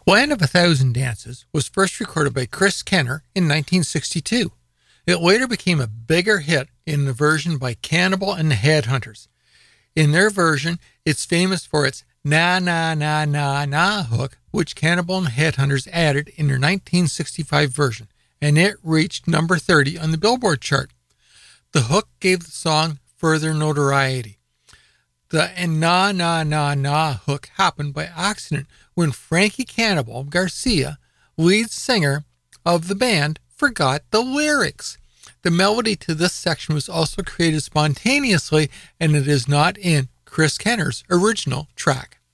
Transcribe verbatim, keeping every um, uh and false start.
Land of a Thousand Dances was first recorded by Chris Kenner in nineteen sixty-two. It later became a bigger hit in the version by Cannibal and the Headhunters. In their version, it's famous for its na na na na na hook, which Cannibal and the Headhunters added in their nineteen sixty-five version, and it reached number thirty on the Billboard chart. The hook gave the song further notoriety. The na na na na hook happened by accident when Frankie Cannibal Garcia, lead singer of the band, forgot the lyrics. The melody to this section was also created spontaneously, and it is not in Chris Kenner's original track.